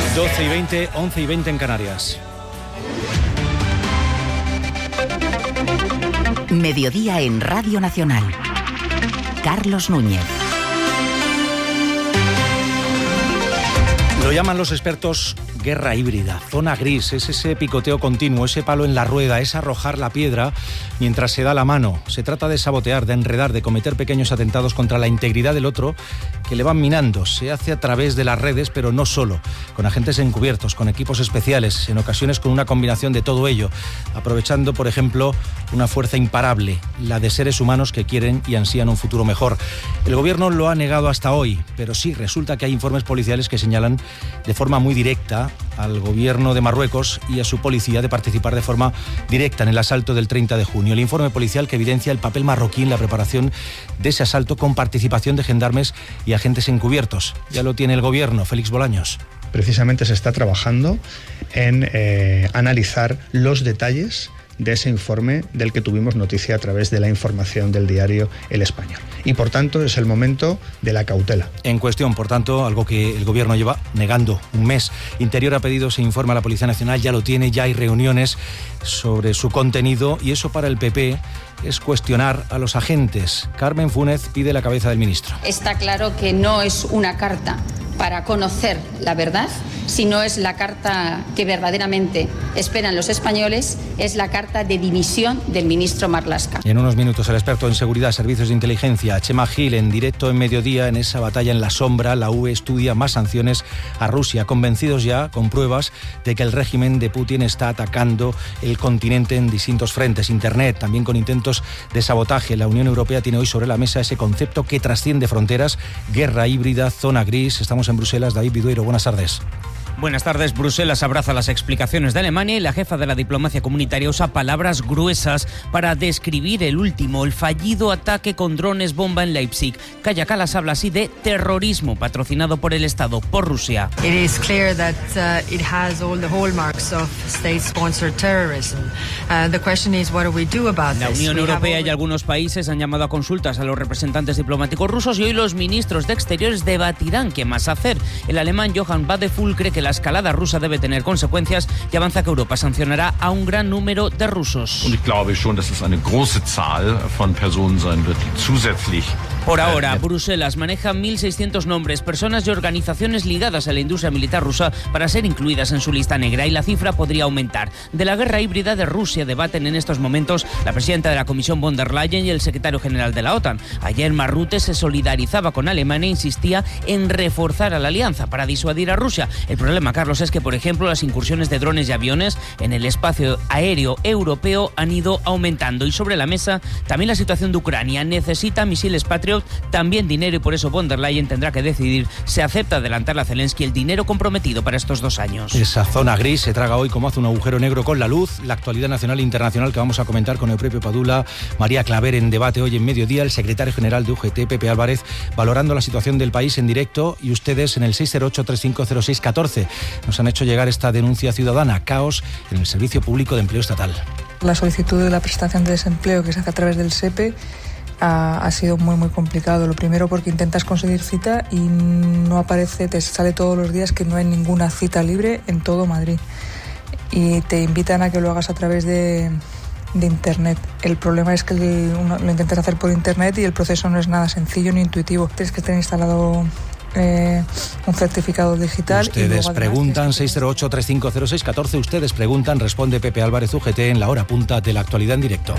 12:20, 11:20 en Canarias. Mediodía en Radio Nacional. Carlos Núñez. Lo llaman los expertos guerra híbrida, zona gris, es ese picoteo continuo, ese palo en la rueda, es arrojar la piedra mientras se da la mano. Se trata de sabotear, de enredar, de cometer pequeños atentados contra la integridad del otro que le van minando. Se hace a través de las redes, pero no solo, con agentes encubiertos, con equipos especiales, en ocasiones con una combinación de todo ello, aprovechando, por ejemplo, una fuerza imparable, la de seres humanos que quieren y ansían un futuro mejor. El gobierno lo ha negado hasta hoy, pero sí resulta que hay informes policiales que señalan de forma muy directa al gobierno de Marruecos y a su policía de participar de forma directa en el asalto del 30 de junio. El informe policial que evidencia el papel marroquí en la preparación de ese asalto con participación de gendarmes y agentes encubiertos. Ya lo tiene el gobierno. Félix Bolaños. Precisamente se está trabajando en analizar los detalles de ese informe del que tuvimos noticia a través de la información del diario El Español. Y por tanto es el momento de la cautela. En cuestión, por tanto, algo que el gobierno lleva negando un mes. Interior ha pedido ese informe a la Policía Nacional, ya lo tiene, ya hay reuniones sobre su contenido y eso para el PP es cuestionar a los agentes. Carmen Fúnez pide la cabeza del ministro. Está claro que no es una carta para conocer la verdad, sino es la carta que verdaderamente esperan los españoles, es la carta de dimisión del ministro Marlaska. Y en unos minutos el experto en seguridad, servicios de inteligencia, Chema Gil, en directo en Mediodía, en esa batalla en la sombra, la UE estudia más sanciones a Rusia, convencidos ya, con pruebas, de que el régimen de Putin está atacando el continente en distintos frentes. Internet, también con intentos de sabotaje. La Unión Europea tiene hoy sobre la mesa ese concepto que trasciende fronteras, guerra híbrida, zona gris. Estamos en Bruselas. David Vidueiro, buenas tardes. Buenas tardes. Bruselas abraza las explicaciones de Alemania y la jefa de la diplomacia comunitaria usa palabras gruesas para describir el fallido ataque con drones bomba en Leipzig. Kaja Kallas habla así de terrorismo patrocinado por el Estado, por Rusia. It is clear that it has all the hallmarks of state-sponsored terrorism. The question is, what do we do about this? La Unión Europea y algunos países han llamado a consultas a los representantes diplomáticos rusos y hoy los ministros de Exteriores debatirán qué más hacer. El alemán Johann Wadephul cree que la escalada rusa debe tener consecuencias y avanza que Europa sancionará a un gran número de rusos. Und ich glaube schon, dass es eine große Zahl von Personen sein wird, die zusätzlich. Por ahora, Bruselas maneja 1.600 nombres, personas y organizaciones ligadas a la industria militar rusa para ser incluidas en su lista negra y la cifra podría aumentar. De la guerra híbrida de Rusia debaten en estos momentos la presidenta de la Comisión von der Leyen y el secretario general de la OTAN. Ayer Marrute se solidarizaba con Alemania e insistía en reforzar a la alianza para disuadir a Rusia. El problema, Carlos, es que, por ejemplo, las incursiones de drones y aviones en el espacio aéreo europeo han ido aumentando. Y sobre la mesa también la situación de Ucrania. Necesita misiles Patriot, también dinero, y por eso von der Leyen tendrá que decidir si acepta adelantarle a Zelensky el dinero comprometido para estos 2 años. Esa zona gris se traga hoy como hace un agujero negro con la luz. La actualidad nacional e internacional que vamos a comentar con Eupropio Padula, María Claver en debate hoy en Mediodía, el secretario general de UGT, Pepe Álvarez, valorando la situación del país en directo y ustedes en el 608-350614. Nos han hecho llegar esta denuncia ciudadana, caos en el Servicio Público de Empleo Estatal. La solicitud de la prestación de desempleo que se hace a través del SEPE ha sido muy complicado. Lo primero porque intentas conseguir cita y no aparece, te sale todos los días que no hay ninguna cita libre en todo Madrid. Y te invitan a que lo hagas a través de internet. El problema es que lo intentas hacer por internet y el proceso no es nada sencillo ni intuitivo. Tienes que tener instalado un certificado digital. Ustedes preguntan, 608-350614. Ustedes preguntan, responde Pepe Álvarez, UGT, en la hora punta de la actualidad en directo.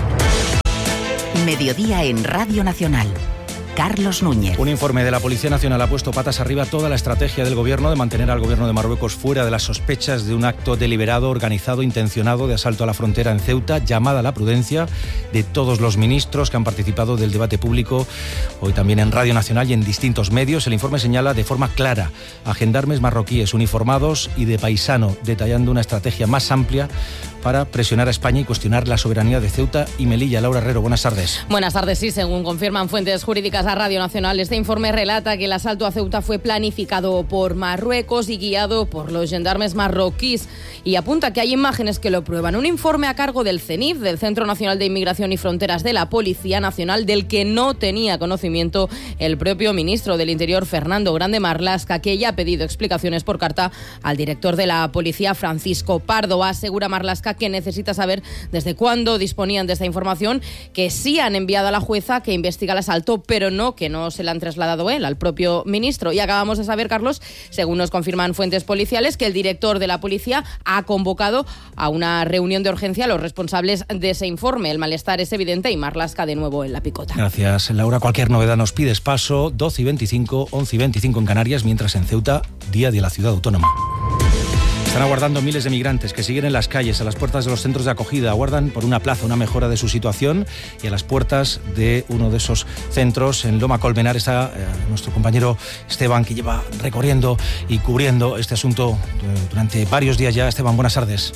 Mediodía en Radio Nacional. Carlos Núñez. Un informe de la Policía Nacional ha puesto patas arriba toda la estrategia del gobierno de mantener al gobierno de Marruecos fuera de las sospechas de un acto deliberado, organizado, intencionado de asalto a la frontera en Ceuta, llamada a la prudencia de todos los ministros que han participado del debate público, hoy también en Radio Nacional y en distintos medios. El informe señala de forma clara a gendarmes marroquíes uniformados y de paisano, detallando una estrategia más amplia para presionar a España y cuestionar la soberanía de Ceuta y Melilla. Laura Herrero, buenas tardes. Buenas tardes, sí, según confirman fuentes jurídicas Cuentas a Radio Nacional. Este informe relata que el asalto a Ceuta fue planificado por Marruecos y guiado por los gendarmes marroquíes y apunta que hay imágenes que lo prueban. Un informe a cargo del CENIF, del Centro Nacional de Inmigración y Fronteras de la Policía Nacional, del que no tenía conocimiento el propio ministro del Interior, Fernando Grande Marlaska, que ya ha pedido explicaciones por carta al director de la Policía, Francisco Pardo. Asegura Marlaska que necesita saber desde cuándo disponían de esta información, que sí han enviado a la jueza que investiga el asalto, pero que no se la han trasladado él al propio ministro. Y acabamos de saber, Carlos, según nos confirman fuentes policiales, que el director de la policía ha convocado a una reunión de urgencia a los responsables de ese informe. El malestar es evidente y Marlaska de nuevo en la picota. Gracias, Laura. Cualquier novedad nos pides paso. 12:25, 11:25 en Canarias, mientras en Ceuta, día de la ciudad autónoma. Están aguardando miles de migrantes que siguen en las calles, a las puertas de los centros de acogida. Aguardan por una plaza, una mejora de su situación, y a las puertas de uno de esos centros, en Loma Colmenar, está nuestro compañero Esteban, que lleva recorriendo y cubriendo este asunto durante varios días ya. Esteban, buenas tardes.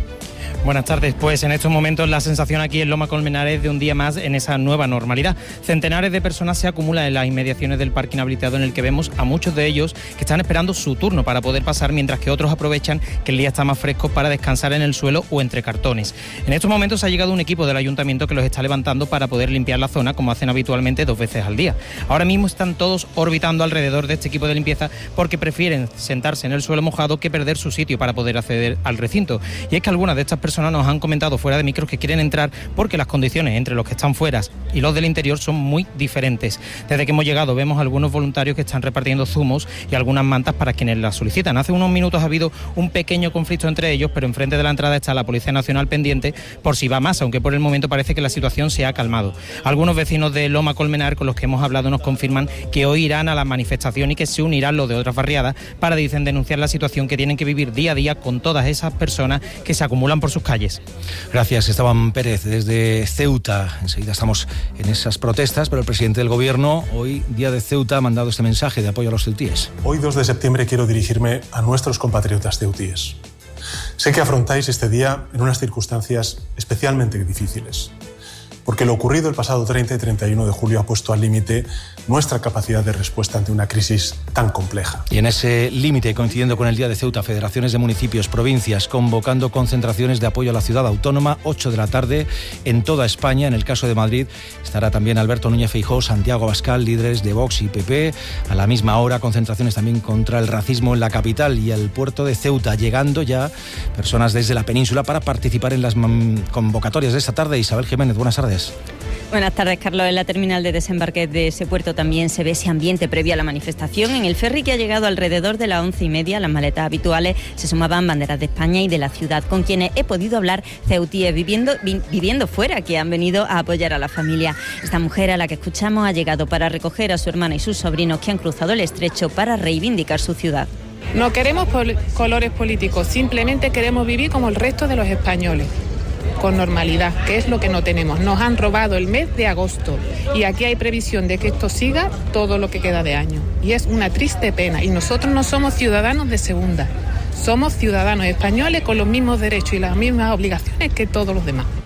Buenas tardes. Pues en estos momentos la sensación aquí en Loma Colmenar es de un día más en esa nueva normalidad. Centenares de personas se acumulan en las inmediaciones del parque inhabilitado, en el que vemos a muchos de ellos que están esperando su turno para poder pasar, mientras que otros aprovechan que el día está más fresco para descansar en el suelo o entre cartones. En estos momentos ha llegado un equipo del ayuntamiento que los está levantando para poder limpiar la zona, como hacen habitualmente 2 veces al día. Ahora mismo están todos orbitando alrededor de este equipo de limpieza porque prefieren sentarse en el suelo mojado que perder su sitio para poder acceder al recinto. Y es que algunas de estas personas nos han comentado fuera de micros que quieren entrar porque las condiciones entre los que están fuera y los del interior son muy diferentes. Desde que hemos llegado vemos algunos voluntarios que están repartiendo zumos y algunas mantas para quienes las solicitan. Hace unos minutos ha habido un pequeño conflicto entre ellos, pero enfrente de la entrada está la Policía Nacional pendiente por si va más, aunque por el momento parece que la situación se ha calmado. Algunos vecinos de Loma Colmenar con los que hemos hablado nos confirman que hoy irán a la manifestación y que se unirán los de otras barriadas para, dicen, denunciar la situación que tienen que vivir día a día con todas esas personas que se acumulan por sus calles. Gracias, Esteban Pérez, desde Ceuta. Enseguida estamos en esas protestas, pero el presidente del Gobierno, hoy, día de Ceuta, ha mandado este mensaje de apoyo a los ceutíes. Hoy, 2 de septiembre, quiero dirigirme a nuestros compatriotas ceutíes. Sé que afrontáis este día en unas circunstancias especialmente difíciles, porque lo ocurrido el pasado 30 y 31 de julio ha puesto al límite nuestra capacidad de respuesta ante una crisis tan compleja. Y en ese límite, coincidiendo con el Día de Ceuta, federaciones de municipios, provincias, convocando concentraciones de apoyo a la ciudad autónoma, 8 de la tarde, en toda España. En el caso de Madrid estará también Alberto Núñez Feijóo, Santiago Abascal, líderes de Vox y PP. A la misma hora, concentraciones también contra el racismo en la capital y el puerto de Ceuta, llegando ya personas desde la península para participar en las convocatorias de esta tarde. Isabel Jiménez, buenas tardes. Buenas tardes, Carlos. En la terminal de desembarque de ese puerto también se ve ese ambiente previo a la manifestación. En el ferry, que ha llegado alrededor de las 11:30, las maletas habituales, se sumaban banderas de España y de la ciudad, con quienes he podido hablar, ceutíes viviendo fuera, que han venido a apoyar a la familia. Esta mujer, a la que escuchamos, ha llegado para recoger a su hermana y sus sobrinos que han cruzado el estrecho para reivindicar su ciudad. No queremos colores políticos, simplemente queremos vivir como el resto de los españoles, con normalidad, que es lo que no tenemos. Nos han robado el mes de agosto y aquí hay previsión de que esto siga todo lo que queda de año. Y es una triste pena. Y nosotros no somos ciudadanos de segunda, somos ciudadanos españoles con los mismos derechos y las mismas obligaciones que todos los demás.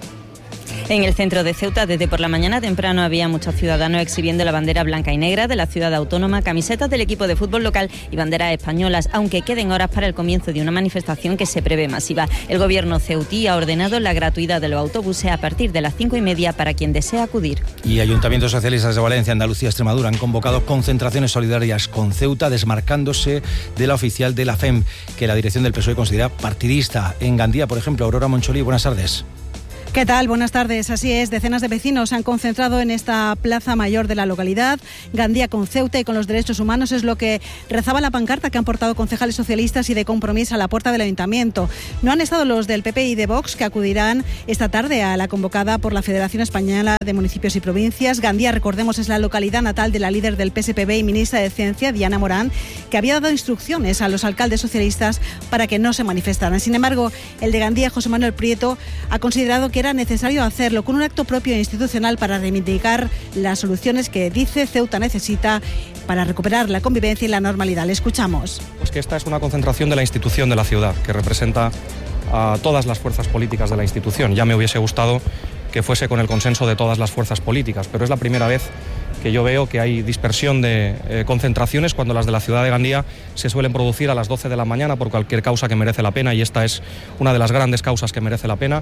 En el centro de Ceuta, desde por la mañana temprano, había muchos ciudadanos exhibiendo la bandera blanca y negra de la ciudad autónoma, camisetas del equipo de fútbol local y banderas españolas, aunque queden horas para el comienzo de una manifestación que se prevé masiva. El gobierno ceutí ha ordenado la gratuidad de los autobuses a partir de las 5:30 para quien desea acudir. Y ayuntamientos socialistas de Valencia, Andalucía y Extremadura han convocado concentraciones solidarias con Ceuta, desmarcándose de la oficial de la FEM, que la dirección del PSOE considera partidista. En Gandía, por ejemplo, Aurora Moncholí, buenas tardes. ¿Qué tal? Buenas tardes. Así es, decenas de vecinos se han concentrado en esta plaza mayor de la localidad. Gandía con Ceuta y con los derechos humanos es lo que rezaba la pancarta que han portado concejales socialistas y de Compromís a la puerta del ayuntamiento. No han estado los del PP y de Vox, que acudirán esta tarde a la convocada por la Federación Española de Municipios y Provincias. Gandía, recordemos, es la localidad natal de la líder del PSPB y ministra de Ciencia, Diana Morán, que había dado instrucciones a los alcaldes socialistas para que no se manifestaran. Sin embargo, el de Gandía, José Manuel Prieto, ha considerado que era necesario hacerlo con un acto propio e institucional para reivindicar las soluciones que, dice, Ceuta necesita para recuperar la convivencia y la normalidad. Le escuchamos. Pues que esta es una concentración de la institución de la ciudad, que representa a todas las fuerzas políticas de la institución. Ya me hubiese gustado que fuese con el consenso de todas las fuerzas políticas, pero es la primera vez que yo veo que hay dispersión de concentraciones cuando las de la ciudad de Gandía se suelen producir a las 12 de la mañana por cualquier causa que merece la pena, y esta es una de las grandes causas que merece la pena.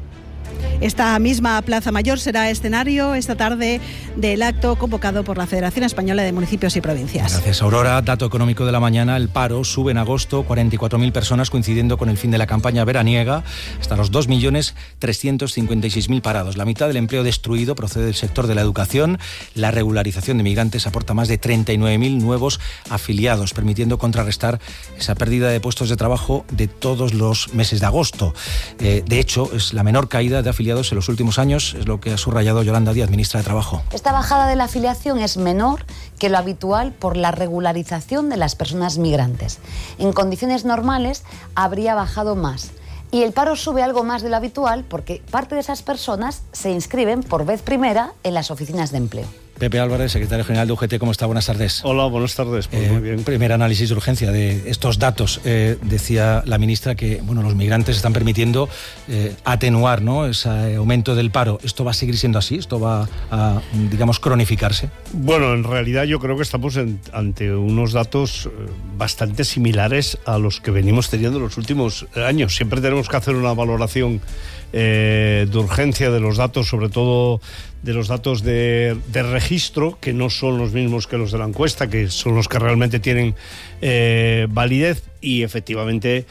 Esta misma Plaza Mayor será escenario esta tarde del acto convocado por la Federación Española de Municipios y Provincias. Gracias, Aurora. Dato económico de la mañana: el paro sube en agosto 44.000 personas, coincidiendo con el fin de la campaña veraniega, hasta los 2.356.000 parados. La mitad del empleo destruido procede del sector de la educación. La regularización de migrantes aporta más de 39.000 nuevos afiliados, permitiendo contrarrestar esa pérdida de puestos de trabajo de todos los meses de agosto. De hecho, es la menor caída de afiliados en los últimos años, es lo que ha subrayado Yolanda Díaz, ministra de Trabajo. Esta bajada de la afiliación es menor que lo habitual por la regularización de las personas migrantes. En condiciones normales habría bajado más. Y el paro sube algo más de lo habitual porque parte de esas personas se inscriben por vez primera en las oficinas de empleo. Pepe Álvarez, secretario general de UGT, ¿cómo está? Buenas tardes. Hola, buenas tardes. Pues muy bien. Primer análisis de urgencia de estos datos. Decía la ministra que los migrantes están permitiendo atenuar, ¿no?, ese aumento del paro. ¿Esto va a seguir siendo así? ¿Esto va a, cronificarse? Bueno, en realidad yo creo que estamos ante unos datos bastante similares a los que venimos teniendo en los últimos años. Siempre tenemos que hacer una valoración de urgencia de los datos, sobre todo de los datos de registro, que no son los mismos que los de la encuesta, que son los que realmente tienen validez, y efectivamente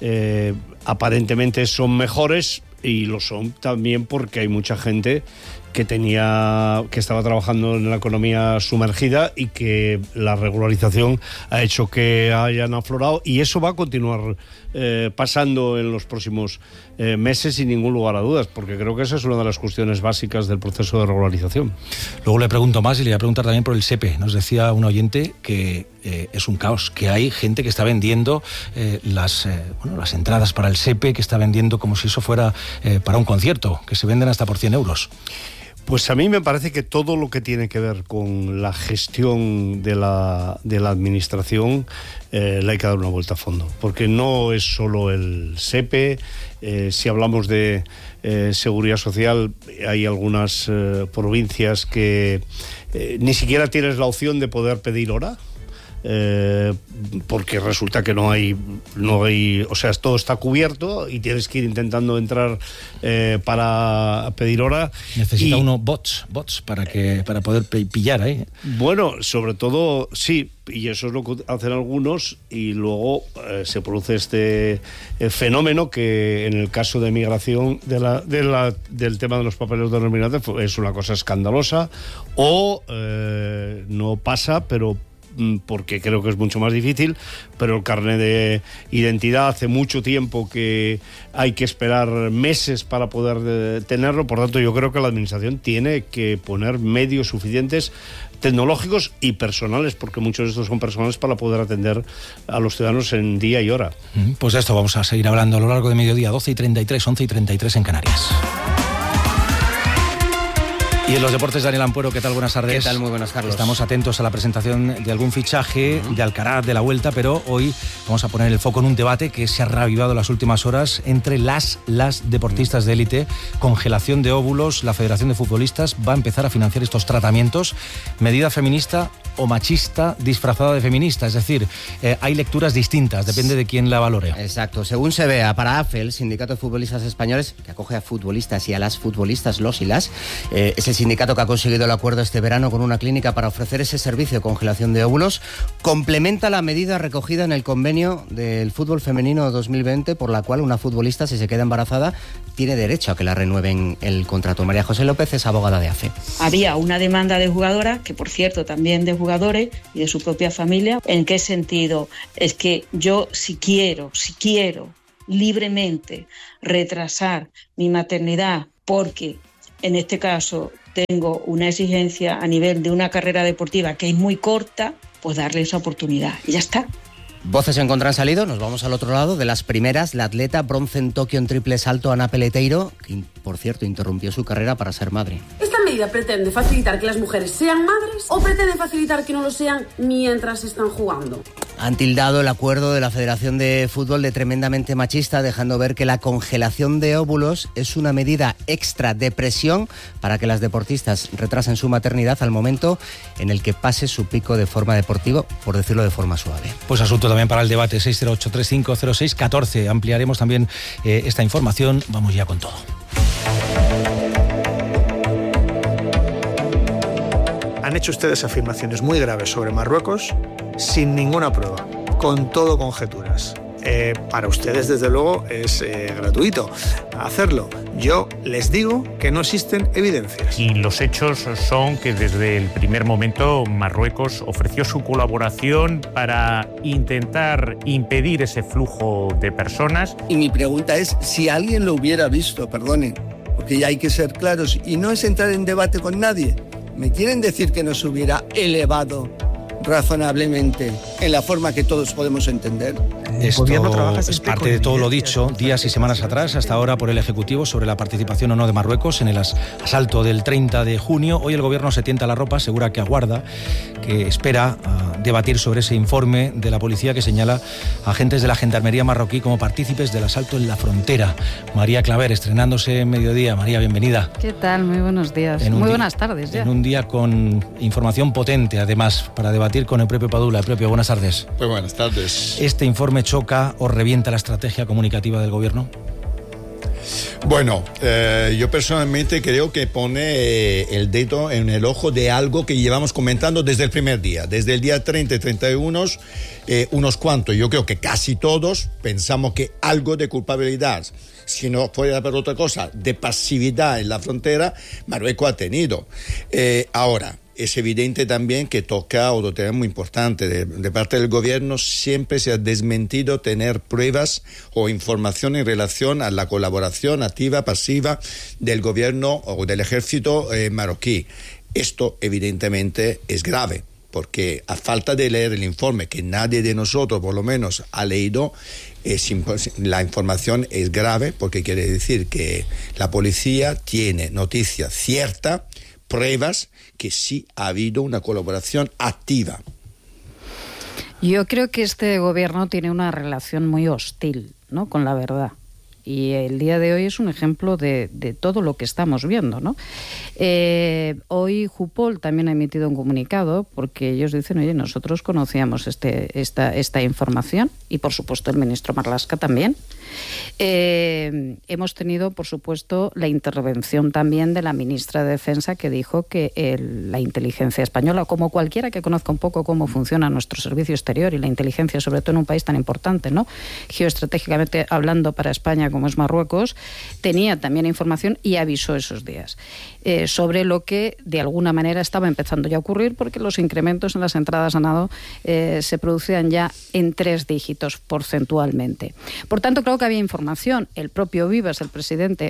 aparentemente son mejores, y lo son también porque hay mucha gente que estaba trabajando en la economía sumergida y que la regularización ha hecho que hayan aflorado, y eso va a continuar pasando en los próximos meses sin ningún lugar a dudas, porque creo que esa es una de las cuestiones básicas del proceso de regularización. Luego le pregunto más, y le voy a preguntar también por el SEPE. Nos decía un oyente que es un caos, que hay gente que está vendiendo las entradas para el SEPE, que está vendiendo como si eso fuera para un concierto, que se venden hasta por 100 euros. Pues a mí me parece que todo lo que tiene que ver con la gestión de la administración le hay que dar una vuelta a fondo, porque no es solo el SEPE. Si hablamos de seguridad social, hay algunas provincias que ni siquiera tienes la opción de poder pedir hora. Porque resulta que no hay, o sea, todo está cubierto y tienes que ir intentando entrar para pedir hora. Necesita uno bots para poder pillar ahí. Bueno, sobre todo, sí, y eso es lo que hacen algunos, y luego se produce este fenómeno que en el caso de migración del tema de los papeles de los migrantes es una cosa escandalosa, o no pasa, pero porque creo que es mucho más difícil, pero el carnet de identidad hace mucho tiempo que hay que esperar meses para poder tenerlo. Por tanto, yo creo que la administración tiene que poner medios suficientes, tecnológicos y personales, porque muchos de estos son personales, para poder atender a los ciudadanos en día y hora. Pues de esto vamos a seguir hablando a lo largo de mediodía, 12:33, 11:33 en Canarias. Y en los deportes, Daniel Ampuero, ¿qué tal? Buenas tardes. ¿Qué tal? Muy buenas, Carlos. Estamos atentos a la presentación de algún fichaje de Alcaraz, de la Vuelta, pero hoy vamos a poner el foco en un debate que se ha reavivado en las últimas horas entre las deportistas de élite. Congelación de óvulos. La Federación de Futbolistas va a empezar a financiar estos tratamientos. Medida feminista o machista disfrazada de feminista, es decir, hay lecturas distintas, depende de quién la valore. Exacto, según se vea, para AFE, el Sindicato de Futbolistas Españoles, que acoge a futbolistas y a las futbolistas, los y las, es el sindicato que ha conseguido el acuerdo este verano con una clínica para ofrecer ese servicio de congelación de óvulos, complementa la medida recogida en el convenio del fútbol femenino 2020, por la cual una futbolista, si se queda embarazada, tiene derecho a que la renueven el contrato. María José López es abogada de AFE. Había una demanda de jugadoras, que por cierto también de jugadores y de su propia familia. ¿En qué sentido? Es que yo si quiero libremente retrasar mi maternidad porque en este caso tengo una exigencia a nivel de una carrera deportiva que es muy corta, pues darle esa oportunidad y ya está. Voces en contra han salido, nos vamos al otro lado. De las primeras, la atleta bronce en Tokio en triple salto, Ana Peleteiro, que por cierto interrumpió su carrera para ser madre. ¿Esta medida pretende facilitar que las mujeres sean madres o pretende facilitar que no lo sean mientras están jugando? Han tildado el acuerdo de la Federación de Fútbol de tremendamente machista, dejando ver que la congelación de óvulos es una medida extra de presión para que las deportistas retrasen su maternidad al momento en el que pase su pico de forma deportiva, por decirlo de forma suave. Pues asunto también para el debate, 608-3506-14. Ampliaremos también esta información. Vamos ya con todo. Han hecho ustedes afirmaciones muy graves sobre Marruecos sin ninguna prueba, con todo conjeturas. Para ustedes, desde luego, es gratuito hacerlo. Yo les digo que no existen evidencias. Y los hechos son que desde el primer momento Marruecos ofreció su colaboración para intentar impedir ese flujo de personas. Y mi pregunta es, si alguien lo hubiera visto, perdonen, porque ya hay que ser claros, y no es entrar en debate con nadie. ¿Me quieren decir que no se hubiera elevado razonablemente en la forma que todos podemos entender? Esto es parte de todo lo dicho días y semanas atrás, hasta ahora por el Ejecutivo, sobre la participación o no de Marruecos en el asalto del 30 de junio. Hoy el Gobierno se tienta la ropa, asegura que aguarda, que espera debatir sobre ese informe de la policía que señala a agentes de la Gendarmería marroquí como partícipes del asalto en la frontera. María Claver, estrenándose en Mediodía. María, bienvenida. ¿Qué tal? Muy buenos días. Muy buenas tardes ya. En un día con información potente, además, para debatir con Eupepio Padula. Eupepio, buenas tardes. Muy buenas tardes. ¿Este informe choca o revienta la estrategia comunicativa del Gobierno? Bueno, yo personalmente creo que pone el dedo en el ojo de algo que llevamos comentando desde el primer día. Desde el día 30 y 31, unos cuantos, yo creo que casi todos, pensamos que algo de culpabilidad, si no fuera por otra cosa, de pasividad en la frontera, Marruecos ha tenido. Ahora, es evidente también que toca otro tema muy importante. De parte del Gobierno siempre se ha desmentido tener pruebas o información en relación a la colaboración activa, pasiva del Gobierno o del ejército marroquí. Esto evidentemente es grave, porque a falta de leer el informe, que nadie de nosotros por lo menos ha leído, la información es grave, porque quiere decir que la policía tiene noticia cierta, pruebas que sí ha habido una colaboración activa. Yo creo que este gobierno tiene una relación muy hostil, ¿no?, con la verdad. Y el día de hoy es un ejemplo de todo lo que estamos viendo, ¿no? Hoy Jupol también ha emitido un comunicado porque ellos dicen, oye, nosotros conocíamos esta información y, por supuesto, el ministro Marlaska también. Hemos tenido, por supuesto, la intervención también de la ministra de Defensa, que dijo que la inteligencia española, como cualquiera que conozca un poco cómo funciona nuestro servicio exterior y la inteligencia, sobre todo en un país tan importante, ¿no?, geoestratégicamente hablando para España como es Marruecos, tenía también información y avisó esos días sobre lo que de alguna manera estaba empezando ya a ocurrir, porque los incrementos en las entradas a nado se producían ya en 3 dígitos porcentualmente. Por tanto, creo que había información. El propio Vives, el presidente,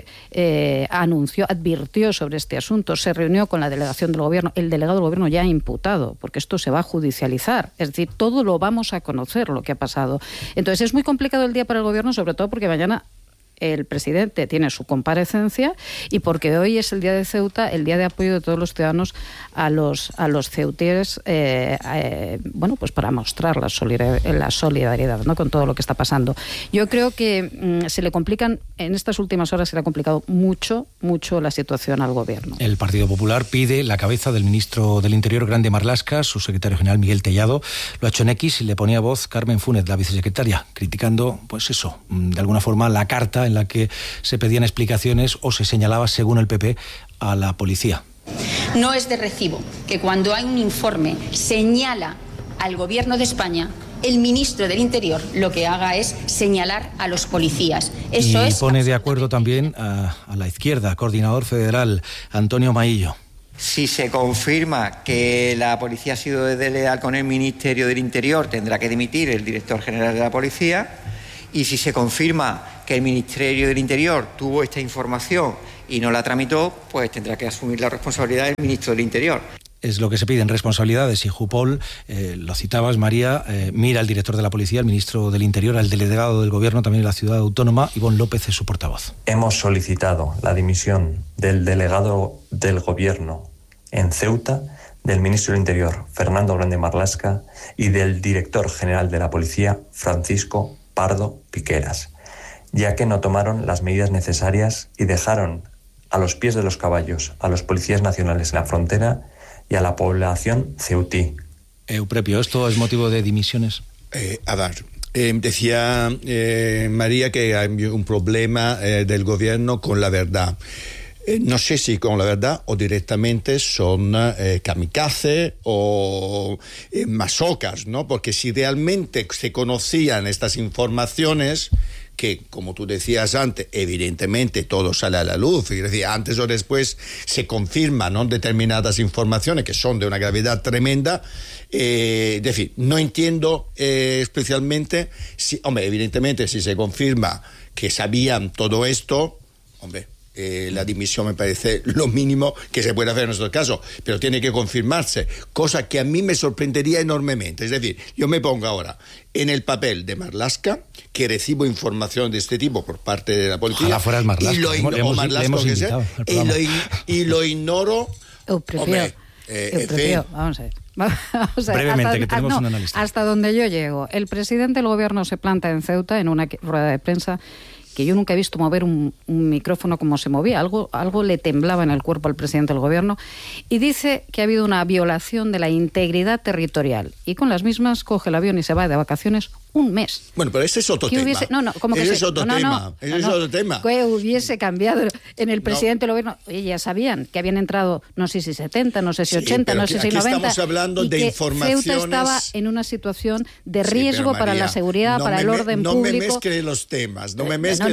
advirtió sobre este asunto, se reunió con la delegación del Gobierno. El delegado del Gobierno ya ha imputado, porque esto se va a judicializar. Es decir, todo lo vamos a conocer, lo que ha pasado. Entonces, es muy complicado el día para el Gobierno, sobre todo porque mañana el presidente tiene su comparecencia y porque hoy es el día de Ceuta, el día de apoyo de todos los ciudadanos a los ceutíes, bueno, pues para mostrar la solidaridad, ¿no?, con todo lo que está pasando. Yo creo que se le complican, en estas últimas horas se le ha complicado mucho la situación al Gobierno. El Partido Popular pide la cabeza del ministro del Interior, Grande Marlaska. Su secretario general, Miguel Tellado, lo ha hecho en X y le ponía voz Carmen Funes, la vicesecretaria, criticando, pues eso, de alguna forma la carta en la que se pedían explicaciones o se señalaba, según el PP, a la policía. No es de recibo que cuando hay un informe señala al Gobierno de España, el ministro del Interior lo que haga es señalar a los policías. Eso y es pone de acuerdo también a la izquierda, coordinador federal, Antonio Maillo. Si se confirma que la policía ha sido desleal con el Ministerio del Interior, tendrá que dimitir el director general de la policía. Y si se confirma que el Ministerio del Interior tuvo esta información y no la tramitó, pues tendrá que asumir la responsabilidad del ministro del Interior. Es lo que se piden responsabilidades y Jupol, lo citabas, María, mira al director de la policía, al ministro del Interior, al delegado del Gobierno también en la ciudad autónoma. Ivonne López es su portavoz. Hemos solicitado la dimisión del delegado del Gobierno en Ceuta del ministro del Interior, Fernando Grande Marlaska, y del director general de la Policía, Francisco Pardo Piqueras, ya que no tomaron las medidas necesarias y dejaron a los pies de los caballos a los policías nacionales en la frontera y a la población ceutí. Euprepio, ¿esto es motivo de dimisiones? Decía María que hay un problema del gobierno con la verdad. No sé si con la verdad o directamente son kamikaze o masocas, ¿no? Porque si realmente se conocían estas informaciones, que, como tú decías antes, evidentemente todo sale a la luz, es decir, antes o después se confirman, ¿no?, determinadas informaciones que son de una gravedad tremenda. Es decir, no entiendo especialmente si, evidentemente si se confirma que sabían todo esto, la dimisión me parece lo mínimo que se puede hacer en nuestro caso, pero tiene que confirmarse, cosa que a mí me sorprendería enormemente. Es decir, yo me pongo ahora en el papel de Marlaska, que recibo información de este tipo por parte de la policía. Ojalá fueras Marlaska. Y lo ignoro. Vamos a ver. Brevemente, que tenemos un analista. Hasta donde yo llego. El presidente del gobierno se planta en Ceuta en una rueda de prensa que yo nunca he visto mover un micrófono como se movía. Algo le temblaba en el cuerpo al presidente del gobierno, y dice que ha habido una violación de la integridad territorial, y con las mismas coge el avión y se va de vacaciones un mes. Bueno, pero ese es otro tema. Ese es otro tema. Que hubiese cambiado en el presidente del gobierno. Oye, ya sabían que habían entrado, no sé si 70, no sé si 80, no sé si 90. Estamos hablando de informaciones. Ceuta estaba en una situación de riesgo para la seguridad, para el orden público. No me mezcle los temas, si yo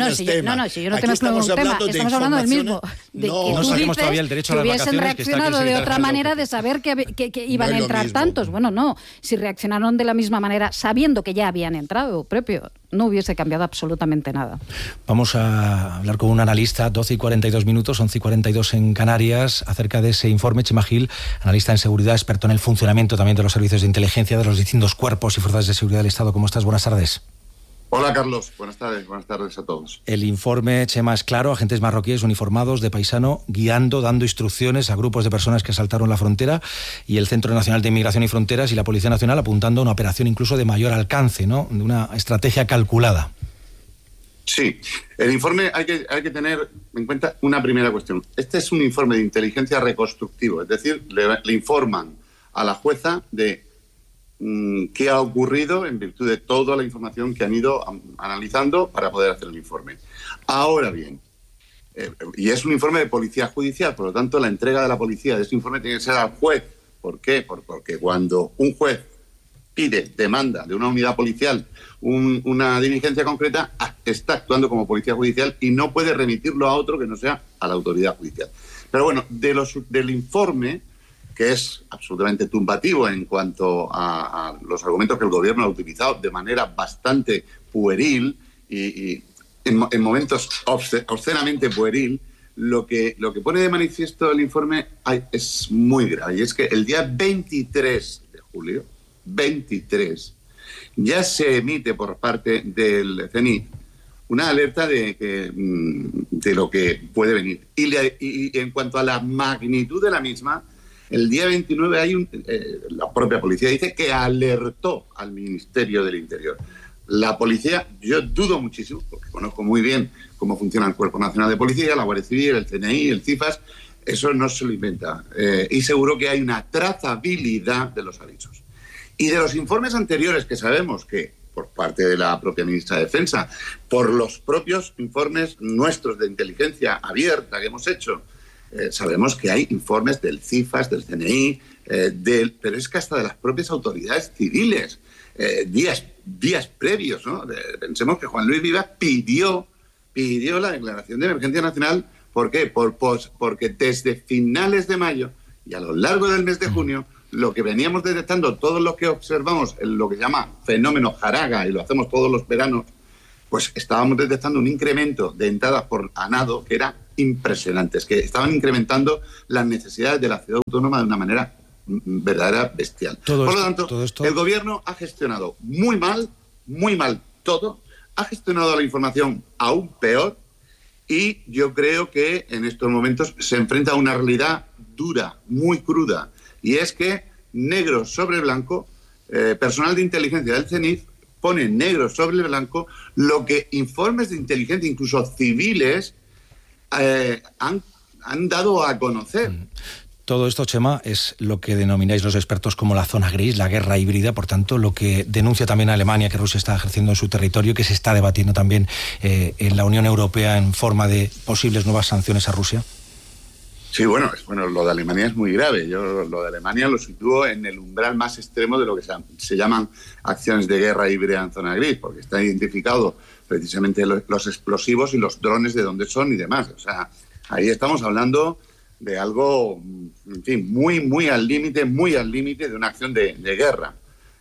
no te mezclo un tema, estamos hablando del mismo. De que no sabemos todavía el derecho a las vacaciones. Hubiesen reaccionado de otra manera de saber que iban a entrar tantos. Bueno, no. Si reaccionaron de la misma manera, sabiendo que ya habían entrado, propio, no hubiese cambiado absolutamente nada. Vamos a hablar con un analista, 12 y 42 minutos, 11 y 42 en Canarias, acerca de ese informe. Chema Gil, analista en seguridad, experto en el funcionamiento también de los servicios de inteligencia de los distintos cuerpos y fuerzas de seguridad del Estado. ¿Cómo estás? Buenas tardes. Hola, Carlos. Buenas tardes a todos. El informe, Chema, es claro: agentes marroquíes uniformados de paisano guiando, dando instrucciones a grupos de personas que saltaron la frontera, y el Centro Nacional de Inmigración y Fronteras y la Policía Nacional apuntando a una operación incluso de mayor alcance, ¿no?, de una estrategia calculada. Sí, el informe hay que tener en cuenta una primera cuestión. Este es un informe de inteligencia reconstructivo, es decir, le informan a la jueza de qué ha ocurrido en virtud de toda la información que han ido analizando para poder hacer el informe. Ahora bien, y es un informe de policía judicial, por lo tanto la entrega de la policía de este informe tiene que ser al juez. ¿Por qué? Porque cuando un juez demanda de una unidad policial una diligencia concreta, está actuando como policía judicial y no puede remitirlo a otro que no sea a la autoridad judicial. Pero bueno, del informe, que es absolutamente tumbativo en cuanto a los argumentos que el gobierno ha utilizado de manera bastante pueril y en momentos obscenamente pueril, lo que pone de manifiesto el informe es muy grave. Y es que el día 23 de julio, 23, ya se emite por parte del CENIF una alerta de lo que puede venir. Y en cuanto a la magnitud de la misma, el día 29 la propia policía dice que alertó al Ministerio del Interior. La policía, yo dudo muchísimo, porque conozco muy bien cómo funciona el Cuerpo Nacional de Policía, la Guardia Civil, el CNI, el CIFAS, eso no se lo inventa. Y seguro que hay una trazabilidad de los avisos. Y de los informes anteriores, que sabemos que por parte de la propia ministra de Defensa, por los propios informes nuestros de inteligencia abierta que hemos hecho, sabemos que hay informes del CIFAS, del CNI, pero es que hasta de las propias autoridades civiles, días previos, ¿no? Pensemos que Juan Luis Vivas pidió la declaración de emergencia nacional. ¿Por qué? Porque desde finales de mayo y a lo largo del mes de junio, lo que veníamos detectando, todos los que observamos lo que se llama fenómeno Jaraga, y lo hacemos todos los veranos, pues estábamos detectando un incremento de entradas por a nado que era impresionante, es que estaban incrementando las necesidades de la ciudad autónoma de una manera verdadera bestial. Por lo tanto, el gobierno ha gestionado muy mal todo, ha gestionado la información aún peor, y yo creo que en estos momentos se enfrenta a una realidad dura, muy cruda, y es que negro sobre blanco, personal de inteligencia del CENIF pone negro sobre blanco lo que informes de inteligencia, incluso civiles, han dado a conocer. Todo esto, Chema, es lo que denomináis los expertos como la zona gris, la guerra híbrida, por tanto, lo que denuncia también Alemania, que Rusia está ejerciendo en su territorio, que se está debatiendo también en la Unión Europea en forma de posibles nuevas sanciones a Rusia. Sí, bueno, lo de Alemania es muy grave. Yo lo de Alemania lo sitúo en el umbral más extremo de lo que se llaman acciones de guerra híbrida en zona gris, porque está identificado precisamente los explosivos y los drones de dónde son y demás. O sea, ahí estamos hablando de algo, en fin, muy al límite de una acción de guerra.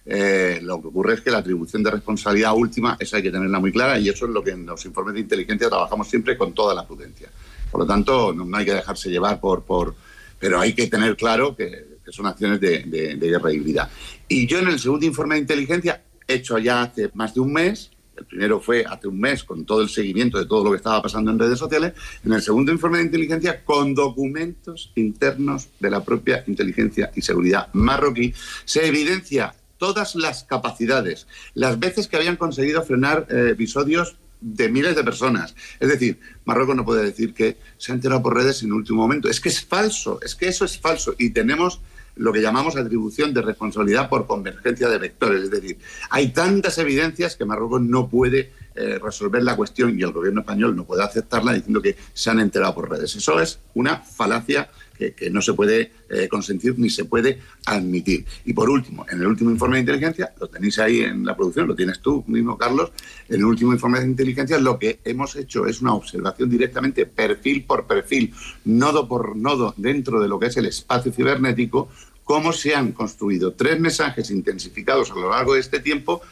Lo que ocurre es que la atribución de responsabilidad última, esa hay que tenerla muy clara, y eso es lo que en los informes de inteligencia trabajamos siempre con toda la prudencia. Por lo tanto, no hay que dejarse llevar pero hay que tener claro que son acciones de guerra híbrida. Y yo en el segundo informe de inteligencia, hecho ya hace más de un mes, el primero fue hace un mes con todo el seguimiento de todo lo que estaba pasando en redes sociales, en el segundo informe de inteligencia, con documentos internos de la propia inteligencia y seguridad marroquí, se evidencia todas las capacidades, las veces que habían conseguido frenar episodios de miles de personas. Es decir, Marruecos no puede decir que se ha enterado por redes en el último momento. Es que es falso, es que eso es falso. Y tenemos lo que llamamos atribución de responsabilidad por convergencia de vectores. Es decir, hay tantas evidencias que Marruecos no puede resolver la cuestión, y el gobierno español no puede aceptarla diciendo que se han enterado por redes. Eso es una falacia que no se puede consentir ni se puede admitir. Y por último, en el último informe de inteligencia, lo tenéis ahí en la producción, lo tienes tú mismo, Carlos, en el último informe de inteligencia lo que hemos hecho es una observación directamente perfil por perfil, nodo por nodo, dentro de lo que es el espacio cibernético, cómo se han construido 3 mensajes intensificados a lo largo de este tiempo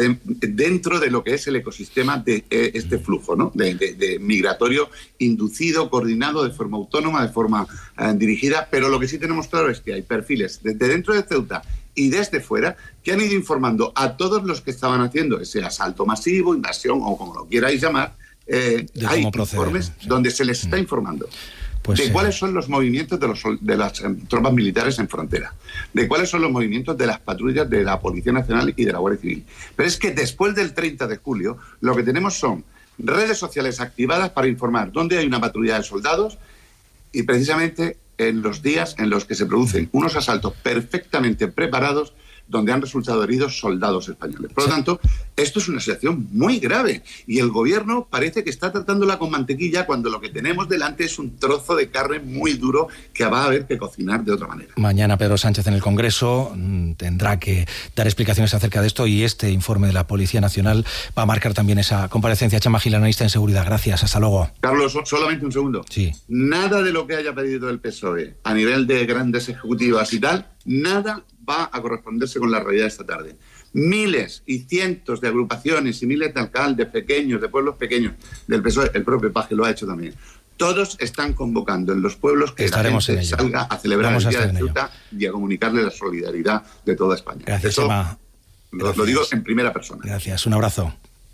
dentro de lo que es el ecosistema de este flujo, ¿no? de migratorio inducido, coordinado de forma autónoma, de forma dirigida, pero lo que sí tenemos claro es que hay perfiles desde dentro de Ceuta y desde fuera que han ido informando a todos los que estaban haciendo ese asalto masivo, invasión o como lo queráis llamar, hay informes donde se les está informando. De cuáles son los movimientos de las tropas militares en frontera, de cuáles son los movimientos de las patrullas de la Policía Nacional y de la Guardia Civil. Pero es que después del 30 de julio lo que tenemos son redes sociales activadas para informar dónde hay una patrulla de soldados y precisamente en los días en los que se producen unos asaltos perfectamente preparados donde han resultado heridos soldados españoles. Por lo tanto, esto es una situación muy grave y el gobierno parece que está tratándola con mantequilla cuando lo que tenemos delante es un trozo de carne muy duro que va a haber que cocinar de otra manera. Mañana Pedro Sánchez en el Congreso tendrá que dar explicaciones acerca de esto y este informe de la Policía Nacional va a marcar también esa comparecencia. Chema Gil, analista en seguridad. Gracias, hasta luego. Carlos, solamente un segundo. Sí. Nada de lo que haya pedido el PSOE a nivel de grandes ejecutivas y tal, nada va a corresponderse con la realidad de esta tarde. Miles y cientos de agrupaciones y miles de alcaldes pequeños, de pueblos pequeños del PSOE, el propio Paje lo ha hecho también. Todos están convocando en los pueblos que estaremos la gente salga a celebrar el Día de Ceuta y a comunicarle la solidaridad de toda España. Gracias, eso Chema. Lo digo en primera persona. Gracias, un abrazo.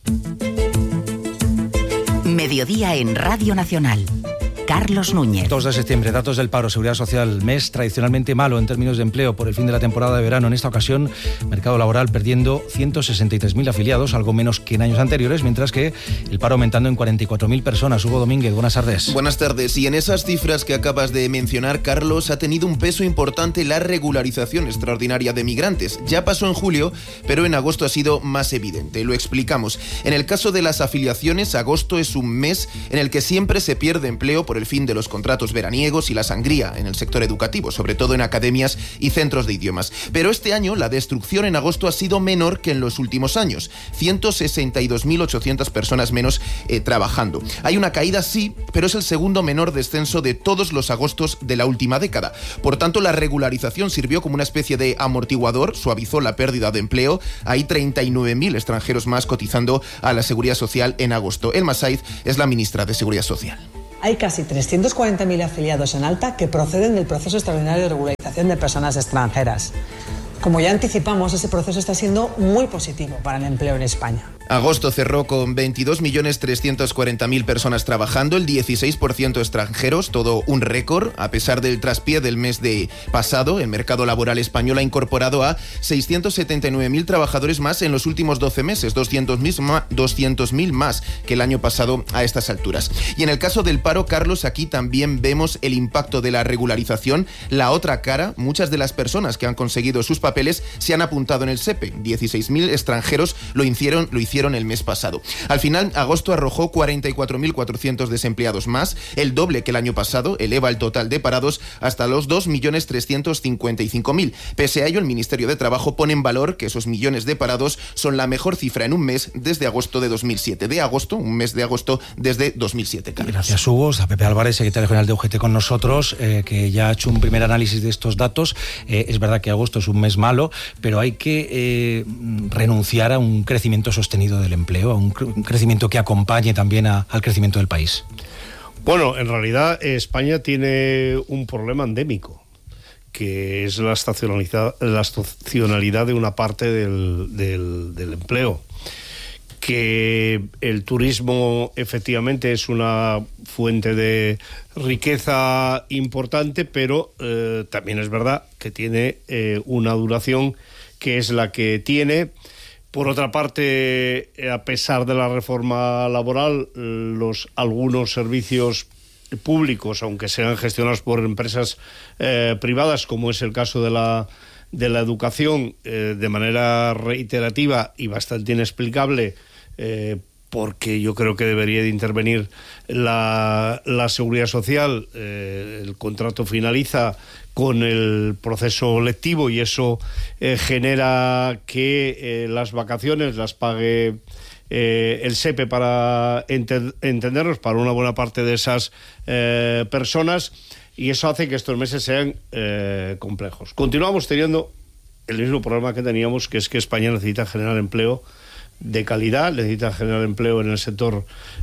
Mediodía en Radio Nacional. Carlos Núñez. 2 de septiembre, datos del paro, seguridad social, mes tradicionalmente malo en términos de empleo por el fin de la temporada de verano. En esta ocasión, mercado laboral perdiendo 163.000 afiliados, algo menos que en años anteriores, mientras que el paro aumentando en 44.000 personas. Hugo Domínguez, buenas tardes. Buenas tardes. Y en esas cifras que acabas de mencionar, Carlos, ha tenido un peso importante la regularización extraordinaria de migrantes. Ya pasó en julio, pero en agosto ha sido más evidente. Lo explicamos. En el caso de las afiliaciones, agosto es un mes en el que siempre se pierde empleo por el fin de los contratos veraniegos y la sangría en el sector educativo, sobre todo en academias y centros de idiomas. Pero este año la destrucción en agosto ha sido menor que en los últimos años. 162.800 personas menos trabajando. Hay una caída, sí, pero es el segundo menor descenso de todos los agostos de la última década. Por tanto, la regularización sirvió como una especie de amortiguador, suavizó la pérdida de empleo. Hay 39.000 extranjeros más cotizando a la Seguridad Social en agosto. Elma Saiz es la ministra de Seguridad Social. Hay casi 340.000 afiliados en alta que proceden del proceso extraordinario de regularización de personas extranjeras. Como ya anticipamos, ese proceso está siendo muy positivo para el empleo en España. Agosto cerró con 22.340.000 personas trabajando, el 16% extranjeros, todo un récord. A pesar del traspié del mes de pasado, el mercado laboral español ha incorporado a 679.000 trabajadores más en los últimos 12 meses, 200.000 más que el año pasado a estas alturas. Y en el caso del paro, Carlos, aquí también vemos el impacto de la regularización. La otra cara, muchas de las personas que han conseguido sus papeles se han apuntado en el SEPE. 16.000 extranjeros lo hicieron el mes pasado. Al final, agosto arrojó 44.400 desempleados más, el doble que el año pasado, eleva el total de parados hasta los 2.355.000. Pese a ello, el Ministerio de Trabajo pone en valor que esos millones de parados son la mejor cifra en un mes desde agosto de 2007. Un mes de agosto desde 2007, Carlos. Gracias, Hugo. Está Pepe Álvarez, secretario general de UGT, con nosotros, que ya ha hecho un primer análisis de estos datos. Es verdad que agosto es un mes malo, pero hay que renunciar a un crecimiento sostenido del empleo, a un crecimiento que acompañe también al crecimiento del país. Bueno, en realidad España tiene un problema endémico, que es la estacionalidad de una parte del empleo. Que el turismo efectivamente es una fuente de riqueza importante, pero también es verdad que tiene una duración que es la que tiene. Por otra parte, a pesar de la reforma laboral, algunos servicios públicos, aunque sean gestionados por empresas privadas, como es el caso de la educación, de manera reiterativa y bastante inexplicable, porque yo creo que debería de intervenir la seguridad social. El contrato finaliza con el proceso lectivo y eso genera que las vacaciones las pague el SEPE, para entendernos, para una buena parte de esas personas, y eso hace que estos meses sean complejos. Continuamos teniendo el mismo problema que teníamos, que es que España necesita generar empleo de calidad, necesita generar empleo en el sector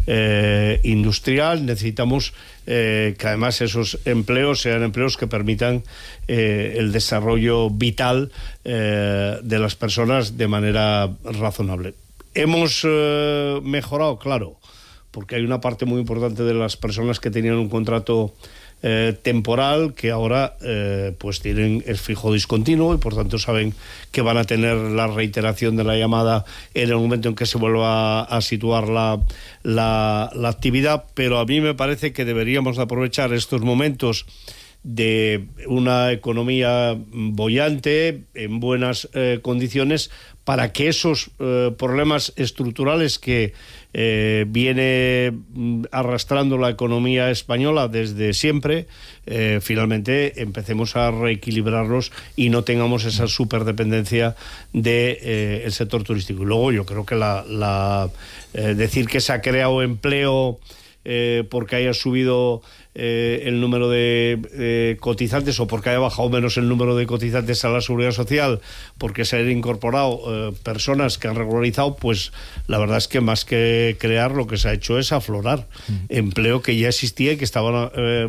industrial. Necesitamos que además esos empleos sean empleos que permitan el desarrollo vital de las personas de manera razonable. Hemos mejorado, claro, porque hay una parte muy importante de las personas que tenían un contrato temporal, que ahora pues tienen el fijo discontinuo y por tanto saben que van a tener la reiteración de la llamada en el momento en que se vuelva a situar la actividad. Pero a mí me parece que deberíamos aprovechar estos momentos de una economía boyante, en buenas condiciones, para que esos problemas estructurales que viene arrastrando la economía española desde siempre, finalmente empecemos a reequilibrarlos y no tengamos esa superdependencia del sector turístico. Y luego yo creo que decir que se ha creado empleo porque haya subido el número de cotizantes, o porque haya bajado menos el número de cotizantes a la seguridad social, porque se han incorporado personas que han regularizado, pues la verdad es que más que crear, lo que se ha hecho es aflorar empleo que ya existía y que estaban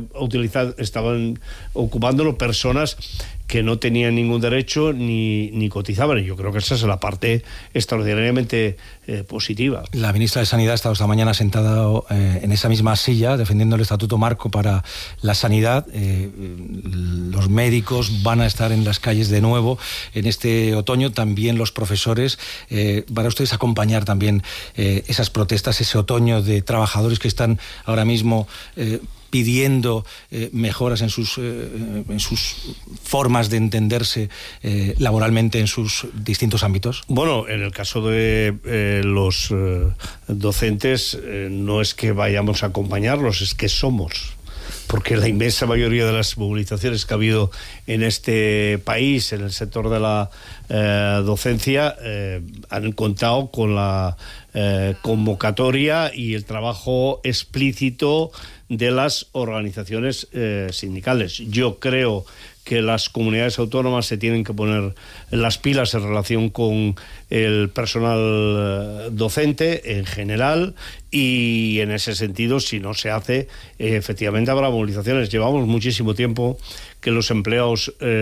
ocupándolo personas que no tenían ningún derecho ni cotizaban. Y yo creo que esa es la parte extraordinariamente positiva. La ministra de Sanidad ha estado esta mañana sentada en esa misma silla defendiendo el Estatuto Marco para la sanidad. Los médicos van a estar en las calles de nuevo en este otoño, también los profesores. Para ustedes acompañar también esas protestas, ese otoño de trabajadores que están ahora mismo pidiendo mejoras en sus formas de entenderse laboralmente en sus distintos ámbitos? Bueno, en el caso de los docentes, no es que vayamos a acompañarlos, es que somos. Porque la inmensa mayoría de las movilizaciones que ha habido en este país, en el sector de la docencia, han contado con la convocatoria y el trabajo explícito de las organizaciones sindicales. Yo creo que las comunidades autónomas se tienen que poner las pilas en relación con el personal docente en general, y en ese sentido, si no se hace, efectivamente habrá movilizaciones. Llevamos muchísimo tiempo que los empleados